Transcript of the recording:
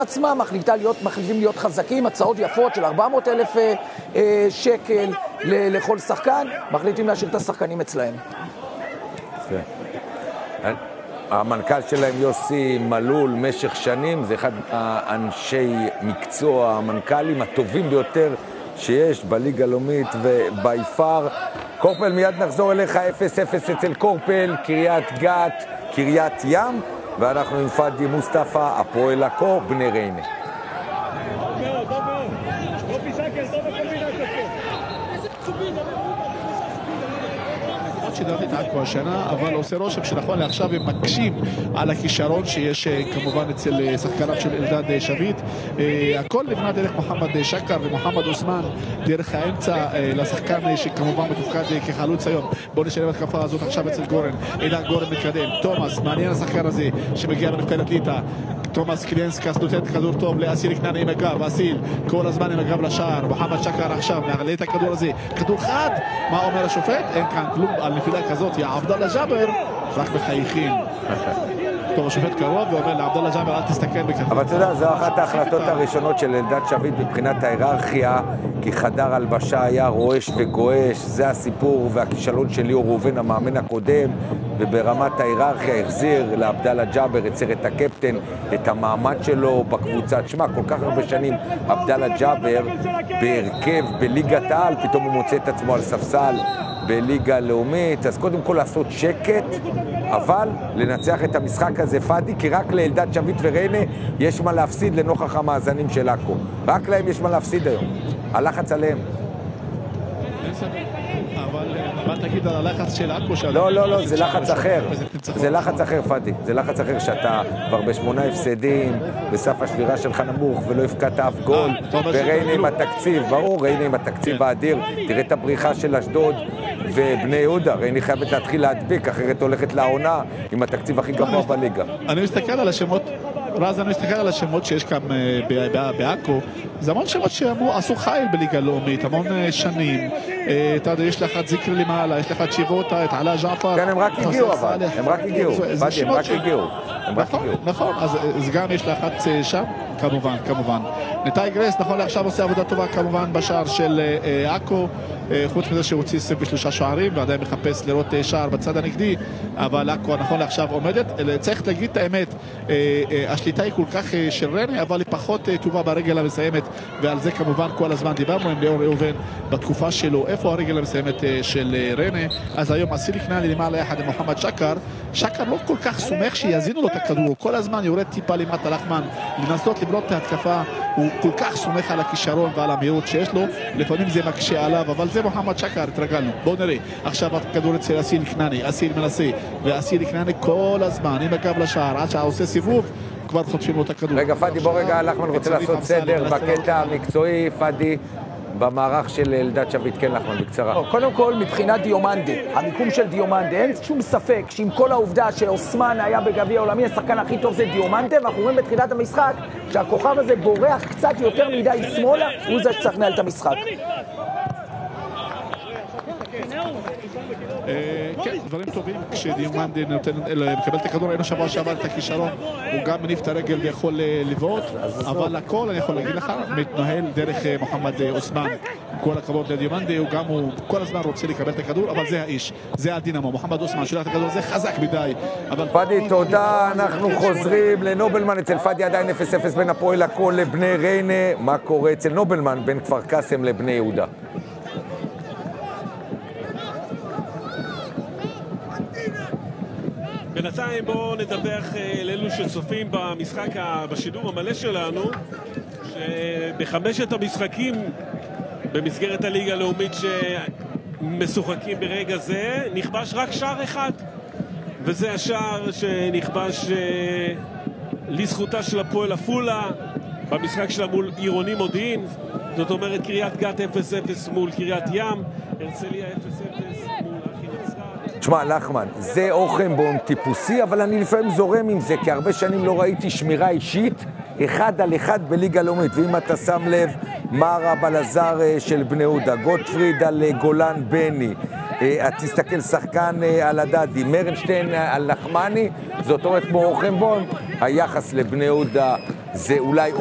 עצמם מחליטים להיות חזקים, הצעות יפות של 400,000 שקל לכל שחקן, מחליטים להשאיר את השחקנים אצלהם. המנכ"ל שלהם יוסי מלול משך שנים, זה אחד האנשי מקצוע, המנכ"לים הטובים ביותר שיש בליגה הלאומית ובייפר. קורפל, מיד נחזור אליך. 0-0 אצל קורפל, קריית גת, קריית ים, ואנחנו עם פאדי מוסטפא, הפועל עכו, בני ריינה. שדרתי את עכו השנה, אבל עושה רושם שנכון לעכשיו הם מקשים על הכישרון שיש כמובן אצל שחקניו של אלדד שביט. הכל נבנה דרך מוחמד שקר ומוחמד אוסמן דרך האמצע לשחקן שכמובן מתופקד כחלוץ היום. בואו נשלם את התקפה הזאת עכשיו אצל גורן. עידן גורן מתקדם, תומאס, מעניין השחקן הזה שמגיע לנבחרת ליטא. תומאס קלינסקס נותן כדור טוב לאסיל כנעני עם הגב, אסיל כל הזמן עם הגב לשער. מוחמד שקר עכשיו מעלה את הכדור הזה, כדור חד. מה אומר השופט? אין כאן כלום על נפילה כזאת. יא עבדאללה ג'אבר רק מחייכים. טוב, השופט קרוב ואומר לעבדאללה ג'אבר אל תסתכל בכדור. אבל אתה יודע, זו אחת ההחלטות הראשונות של אלדד שביט מבחינת ההיררכיה, כי חדר הלבשה היה רועש וגועש. זה הסיפור והכישלון של ליאור ראובן המאמן הקודם, וברמת ההיררכיה החזיר לעבדאללה ג'אבר, יצר את הקפטן, את המעמד שלו בקבוצה. תשמע, כל כך הרבה שנים עבדאללה ג'אבר בהרכב בליגת העל, פתאום הוא מוצא את עצמו על ספסל בליגה לאומית. אז קודם כל לעשות שקט, אבל לנצח את המשחק הזה, פאדי, כי רק לאלדד שביט וריינה יש מה להפסיד לנוכח המאזנים של עכו. רק להם יש מה להפסיד היום. הלחץ עליהם. אבל מה תגיד על הלחץ של עכו? לא, זה לחץ אחר. זה לחץ אחר, פאדי. זה לחץ אחר שאתה כבר ב8 הפסדים, בסף השבירה שלך נמוך, ולא הפקעת אף גול, וריינה עם התקציב, ברור, ריינה עם התקציב האדיר. תראה את הבריחה של אשדוד ובני יהודה. ריינה חייבת להתחיל להדביק, אחרת הולכת לעונה עם התקציב הכי גבוה בליגה. אני מסתכל על השמות, רז, אני מסתכל על השמות שיש כאן בעכו. זה המון שמות שעשו חייל בליגה לאומית, המון שנים. אתה יודע, יש לך את זיקרי למעלה, יש לך את שיבוטה, את עלה ג'עפר. כן, הם רק הגיעו אבל, הם רק הגיעו. נכון, אז גם יש לך את שם, כמובן. ניתאי גרייס, נכון לעכשיו עושה עבודה טובה כמובן בשער של עכו, חוץ מזה שהוא הוציא 23 שערים ועדיין מחפש לראות שער בצד הנגדי, אבל עכו נכון לעכשיו עומדת. צריך להגיד את האמת, השליטה היא כל כך של ריינה, אבל היא פחות טובה ברגל המסיימת, ועל זה כמובן כל הזמן דיברנו עם ליאור ראובן בתקופה שלו, איפה הרגל המסיימת של ריינה. אז היום אסיל כנעני למעלה יחד עם מוחמד שקר. שקר לא כל כך סומך שיזינו לו את הכדור, כל הזמן יורד טיפה למטה לחמן לנסות לבנות את ההתקפה. הוא כל כך סומך על הכישרון ועל המהירות שיש לו, לפעמים זה מקשה עליו, אבל זה מוחמד שקר, התרגלנו. בואו נראה, עכשיו הכדור אצל אסיל כנעני, אסיל מנסה, ואסיל כנעני כל הזמן עם הגב לשער, עד שעושה סיבוב כבר חוטפים לו את הכדור. רגע, פאדי, בוא רגע, לחמן רוצה לעשות סדר בקטע המקצועי. פאדי, במערך של אלדד שביט, כן לחמן, בקצרה. קודם כל, מבחינת דיומנדה, המיקום של דיומנדה, אין שום ספק שעם כל העובדה שאוסמן היה בגביע העולמי, השחקן הכי טוב זה דיומנדה, ואנחנו רואים בתחילת המשחק שהכוכב הזה בורח קצת יותר מדי שמאלה, הוא זה שצריך לנהל את המשחק. כן, דברים טובים כשדיומנדה מקבל את הכדור. היינו שבוע שעבר את הכישרון, הוא גם מניף את הרגל ויכול לבעוט, אבל הכל אני יכול להגיד לך מתנהל דרך מוחמד אוסמן. כל הכבוד לדיומנדה, הוא כל הזמן רוצה לקבל את הכדור, אבל זה האיש, זה הדינמו. מוחמד אוסמן שולח את הכדור, זה חזק מדי. פאדי, תודה. אנחנו חוזרים לנובלמן. אצל פאדי עדיין 0-0 בין הפועל עכו לבני ריינה. מה קורה אצל נובלמן בין כפר קאסם לבני יהודה? בינתיים בואו נדווח לאלו שצופים במשחק, בשידור המלא שלנו, שבחמשת המשחקים במסגרת הליגה הלאומית שמשוחקים ברגע זה, נכבש רק שער אחד, וזה השער שנכבש לזכותה של הפועל עפולה במשחק שלה מול עירוני מודיעין. זאת אומרת קריית גת 0-0 מול קריית ים, הרצליה 0-0 מול אחי נצרת. תשמע, לחמן, זה אוכנבום טיפוסי, אבל אני לפעמים זורם עם זה, כי הרבה שנים לא ראיתי שמירה אישית 1 על 1 בליגה לאומית. ואם אתה שם לב, מרה בלזר של בני יהודה, גוטפריד על גולן בני, תסתכל שחקן על הדדי, מרנשטיין על נחמני, זאת אומרת כמו אוכנבום, היחס לבני יהודה זה אולי